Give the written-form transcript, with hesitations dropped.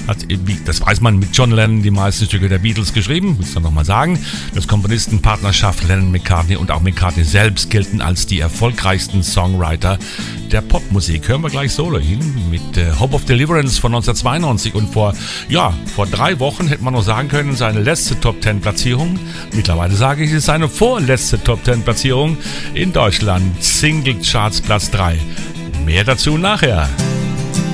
Das weiß man, mit John Lennon die meisten Stücke der Beatles geschrieben, muss ich nochmal sagen. Das Komponistenpartnerschaft Lennon-McCartney und auch McCartney selbst gelten als die erfolgreichsten Songwriter der Popmusik. Hören wir gleich solo hin mit Hope of Deliverance von 1992 und vor 3 Wochen hätte man noch sagen können, seine letzte Top-10-Platzierung. Mittlerweile sage ich, es ist seine vorletzte Top-10-Platzierung in Deutschland. Single Charts Platz 3. Mehr dazu nachher.